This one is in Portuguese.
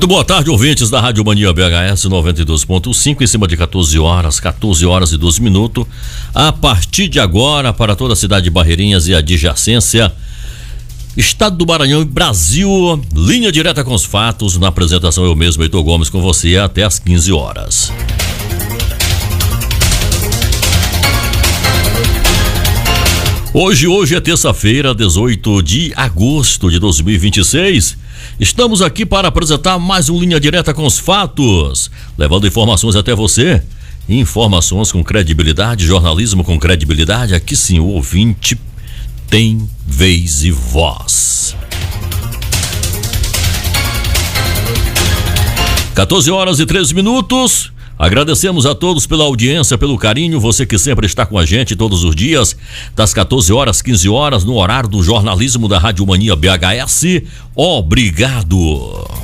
boa tarde, ouvintes da Rádio Mania BHS 92.5, em cima de 14 horas e 12 minutos. A partir de agora, para toda a cidade de Barreirinhas e adjacência, Estado do Maranhão e Brasil, linha direta com os fatos. Na apresentação eu mesmo, Heitor Gomes, com você até às 15 horas. Hoje é terça-feira, 18 de agosto de 2026. Estamos aqui para apresentar mais um Linha Direta com os fatos, levando informações até você. Informações com credibilidade, jornalismo com credibilidade. Aqui sim, o ouvinte tem vez e voz. 14 horas e 13 minutos. Agradecemos a todos pela audiência, pelo carinho, você que sempre está com a gente todos os dias, das 14 horas, 15 horas, no horário do jornalismo da Rádio Mania BHS. Obrigado!